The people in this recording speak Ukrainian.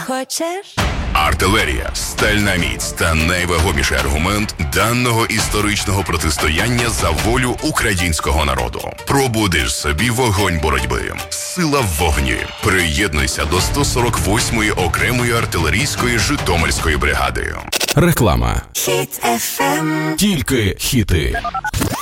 Хочеш? Артилерія, стальна міць та найвагоміший аргумент даного історичного протистояння за волю українського народу. Пробудиш собі вогонь боротьби. Сила в вогні. Приєднуйся до 148-ї окремої артилерійської Житомирської бригади. Реклама. Хіт FM. Тільки хіти.